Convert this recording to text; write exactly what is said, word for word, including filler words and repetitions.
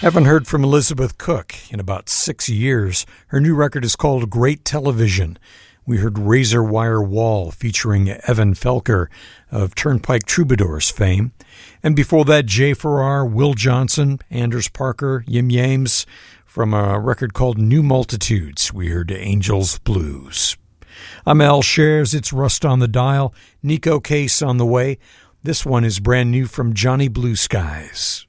Haven't heard from Elizabeth Cook in about six years. Her new record is called Great Television. We heard Razor Wire Wall featuring Evan Felker of Turnpike Troubadours fame. And before that, Jay Farrar, Will Johnson, Anders Parker, Yim Yames from a record called New Multitudes. We heard Angels Blues. I'm Al Shares. It's Rust on the Dial. Nico Case on the way. This one is brand new from Johnny Blue Skies.